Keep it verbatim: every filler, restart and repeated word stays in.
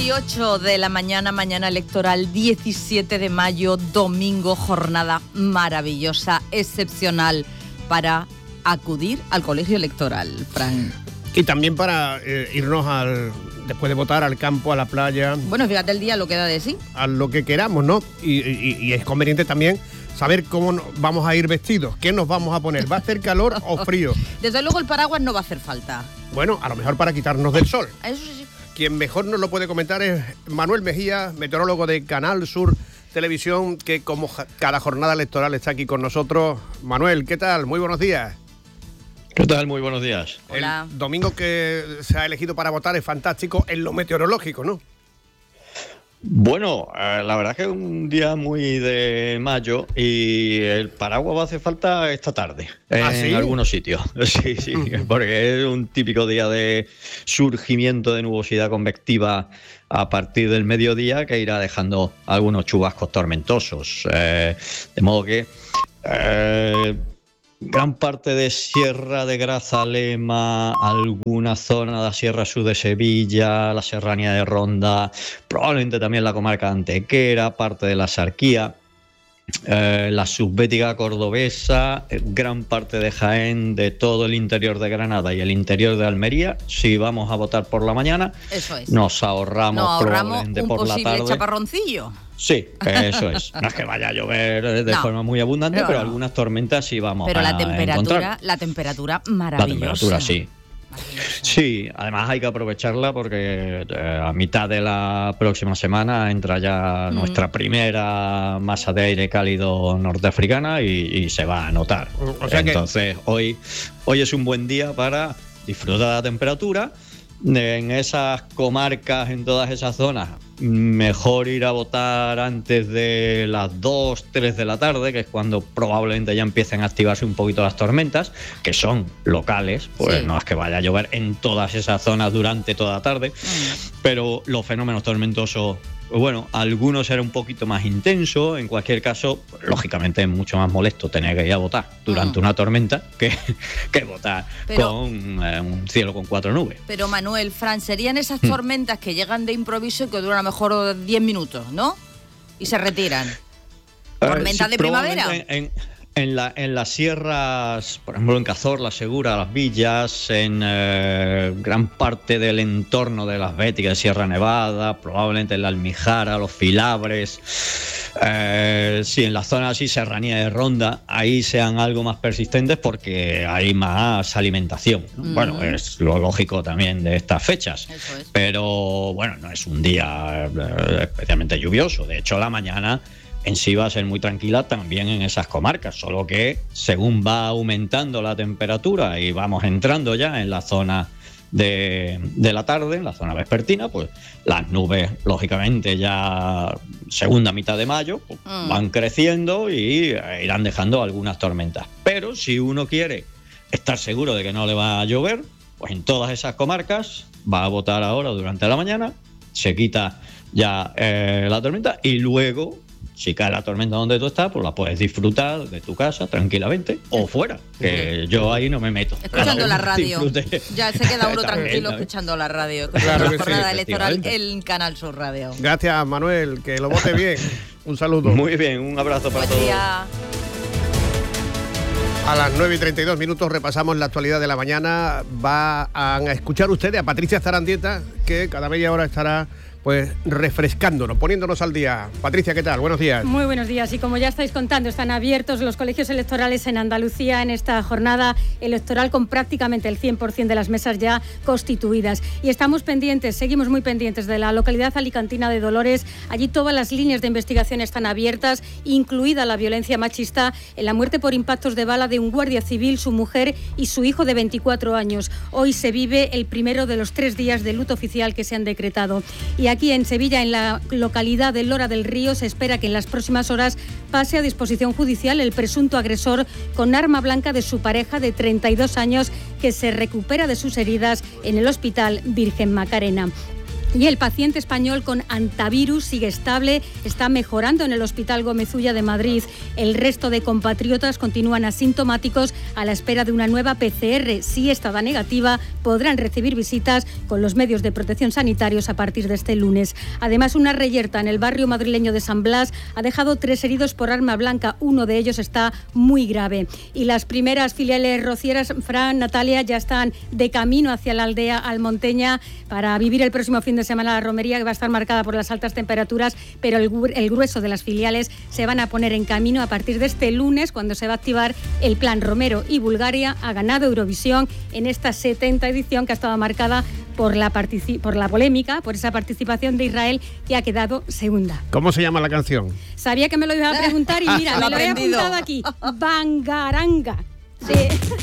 y ocho de la mañana, mañana electoral, diecisiete de mayo, domingo, jornada maravillosa, excepcional para acudir al colegio electoral, Fran. Y también para eh, irnos al, después de votar, al campo, a la playa. Bueno, fíjate el día lo que da de sí. A lo que queramos, ¿no? Y, y, y es conveniente también saber cómo vamos a ir vestidos, qué nos vamos a poner, ¿va a hacer calor o frío? Desde luego el paraguas no va a hacer falta. Bueno, a lo mejor para quitarnos del sol. Eso sí. Quien mejor nos lo puede comentar es Manuel Mejía, meteorólogo de Canal Sur Televisión, que como cada jornada electoral está aquí con nosotros. Manuel, ¿qué tal? Muy buenos días. ¿Qué tal? Muy buenos días. Hola. El domingo que se ha elegido para votar es fantástico en lo meteorológico, ¿no? Bueno, eh, la verdad que es un día muy de mayo y el paraguas va a hacer falta esta tarde en ¿Ah, sí? algunos sitios. Sí, sí, porque es un típico día de surgimiento de nubosidad convectiva a partir del mediodía que irá dejando algunos chubascos tormentosos. Eh, de modo que Eh, gran parte de Sierra de Grazalema, alguna zona de la Sierra Sur de Sevilla, la Serranía de Ronda, probablemente también la comarca de Antequera, parte de la Sarquía, eh, la subbética cordobesa, eh, gran parte de Jaén, de todo el interior de Granada y el interior de Almería. Si vamos a votar por la mañana, eso es. nos ahorramos, nos ahorramos probablemente un por la posible tarde chaparroncillo. Sí, eso es. No es que vaya a llover de no, forma muy abundante, no, pero no. algunas tormentas sí vamos pero a la temperatura, encontrar. la temperatura maravillosa. La temperatura, sí. Sí, además hay que aprovecharla porque eh, a mitad de la próxima semana entra ya mm. nuestra primera masa de aire cálido norteafricana y, y se va a notar. O sea Entonces, que... hoy, hoy es un buen día para disfrutar de la temperatura. En esas comarcas, en todas esas zonas, mejor ir a votar antes de las dos, tres de la tarde, que es cuando probablemente ya empiecen a activarse un poquito las tormentas, que son locales, pues sí. No es que vaya a llover en todas esas zonas durante toda la tarde, mm. pero los fenómenos tormentosos, bueno, algunos será un poquito más intenso. En cualquier caso, lógicamente es mucho más molesto tener que ir a votar durante mm. una tormenta que, que votar pero, con eh, un cielo con cuatro nubes. Pero Manuel, Fran, serían esas tormentas mm. que llegan de improviso y que duran a lo mejor diez minutos, ¿no? Y se retiran. ¿Tormentas eh, sí, de primavera? En, en, en, la, en las sierras, por ejemplo en Cazorla, Segura, Las Villas, en eh, gran parte del entorno de Las Béticas, de Sierra Nevada, probablemente en la Almijara, los Filabres, eh, sí, en la zona así, Serranía de Ronda, ahí sean algo más persistentes porque hay más alimentación, ¿no? Mm. Bueno, es lo lógico también de estas fechas. Eso es. Pero bueno, no es un día eh, especialmente lluvioso. De hecho, la mañana en sí va a ser muy tranquila también en esas comarcas, solo que según va aumentando la temperatura y vamos entrando ya en la zona de, de la tarde, en la zona vespertina, pues las nubes, lógicamente, ya segunda mitad de mayo, pues, mm. van creciendo y irán dejando algunas tormentas. Pero si uno quiere estar seguro de que no le va a llover, pues en todas esas comarcas va a votar ahora durante la mañana, se quita ya eh, la tormenta y luego, si cae la tormenta donde tú estás, pues la puedes disfrutar de tu casa tranquilamente o fuera, que yo ahí no me meto. Escuchando la radio. Disfrute. Ya se queda uno tranquilo escuchando la radio. Claro la jornada sí, electoral en Canal Sur Radio. Gracias, Manuel, que lo vote bien. Un saludo. Muy bien, un abrazo para Buen todos. Día. A las nueve y treinta y dos minutos repasamos la actualidad de la mañana. Va a escuchar ustedes a Patricia Zarandieta, que cada media hora estará pues refrescándonos, poniéndonos al día. Patricia, ¿qué tal? Buenos días. Muy buenos días. Y como ya estáis contando, están abiertos los colegios electorales en Andalucía en esta jornada electoral con prácticamente el cien por ciento de las mesas ya constituidas. Y estamos pendientes, seguimos muy pendientes de la localidad alicantina de Dolores. Allí todas las líneas de investigación están abiertas, incluida la violencia machista en la muerte por impactos de bala de un guardia civil, su mujer y su hijo de veinticuatro años. Hoy se vive el primero de los tres días de luto oficial que se han decretado. Y aquí en Sevilla, en la localidad de Lora del Río, se espera que en las próximas horas pase a disposición judicial el presunto agresor con arma blanca de su pareja de treinta y dos años, que se recupera de sus heridas en el Hospital Virgen Macarena. Y el paciente español con antivirus sigue estable, está mejorando en el Hospital Gómez Ulla de Madrid. El resto de compatriotas continúan asintomáticos a la espera de una nueva P C R. Si esta da negativa, podrán recibir visitas con los medios de protección sanitarios a partir de este lunes. Además, una reyerta en el barrio madrileño de San Blas ha dejado tres heridos por arma blanca. Uno de ellos está muy grave. Y las primeras filiales rocieras, Fran, Natalia, ya están de camino hacia la aldea almonteña para vivir el próximo fin de semana la romería, que va a estar marcada por las altas temperaturas, pero el, el grueso de las filiales se van a poner en camino a partir de este lunes, cuando se va a activar el plan Romero. Y Bulgaria ha ganado Eurovisión en esta setenta edición, que ha estado marcada por la, partici- por la polémica, por esa participación de Israel, que ha quedado segunda. ¿Cómo se llama la canción? Sabía que me lo iba a preguntar y mira, me lo he apuntado aquí. Bangaranga. Sí.